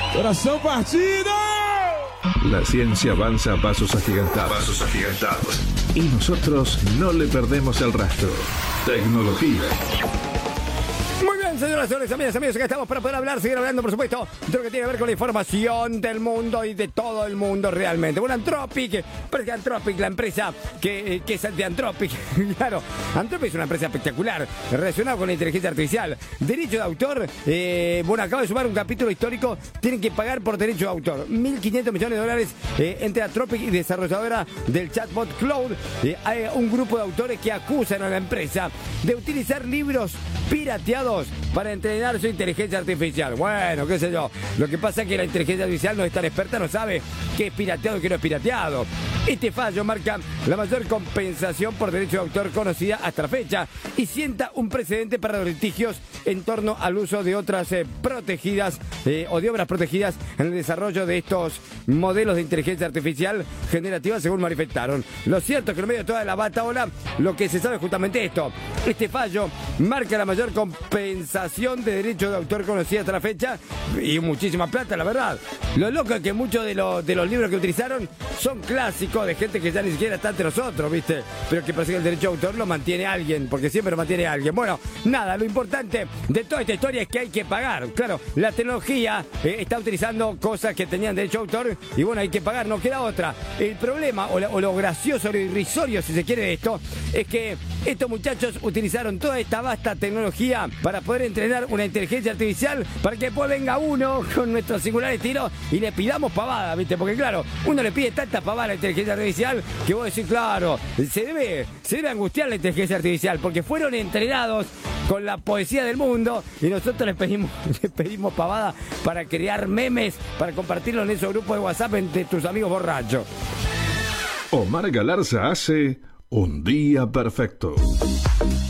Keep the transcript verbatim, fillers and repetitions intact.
Corazón partido. La ciencia avanza a pasos agigantados. Pasos agigantados. Y nosotros no le perdemos el rastro. Tecnología. Muy bien, señoras, señores, amigas, amigos, acá estamos para poder hablar, seguir hablando, por supuesto, de lo que tiene que ver con la información del mundo y de todo el mundo realmente. Bueno, Anthropic, parece que Anthropic, la empresa que, que es de Anthropic, claro, Anthropic es una empresa espectacular relacionada con la inteligencia artificial. Derecho de autor, eh, bueno, acaba de sumar un capítulo histórico, tienen que pagar por derecho de autor, mil quinientos millones de dólares eh, entre Anthropic y desarrolladora del chatbot Claude. Eh, hay un grupo de autores que acusan a la empresa de utilizar libros pirateados para entrenar su inteligencia artificial. Bueno, qué sé yo. Lo que pasa es que la inteligencia artificial no es tan experta, no sabe qué es pirateado y qué no es pirateado. Este fallo marca la mayor compensación por derecho de autor conocida hasta la fecha y sienta un precedente para los litigios en torno al uso de otras eh, protegidas eh, o de obras protegidas en el desarrollo de estos modelos de inteligencia artificial generativa, según manifestaron. Lo cierto es que en medio de toda la bataola, lo que se sabe es justamente esto. Este fallo marca la mayor compensación de derecho de autor conocida hasta la fecha y muchísima plata, la verdad. Lo loco es que muchos de, los de los libros que utilizaron son clásicos de gente que ya ni siquiera está entre nosotros, ¿viste? Pero que parece que el derecho de autor lo mantiene alguien, porque siempre lo mantiene alguien. Bueno, nada, lo importante de toda esta historia es que hay que pagar. Claro, la tecnología eh, está utilizando cosas que tenían derecho de autor y bueno, hay que pagar, no queda otra. El problema, o, la, o lo gracioso, lo irrisorio, si se quiere, de esto, es que estos muchachos utilizaron toda esta vasta tecnología para poder entrenar una inteligencia artificial para que después venga uno con nuestro singular estilo y le pidamos pavada, ¿viste? Porque claro, uno le pide tanta pavada a la inteligencia artificial que vos decís, claro, se debe, se debe angustiar la inteligencia artificial porque fueron entrenados con la poesía del mundo y nosotros les pedimos, les pedimos pavada para crear memes, para compartirlo en esos grupos de WhatsApp entre tus amigos borrachos. Omar Galarza hace Un Día Perfecto.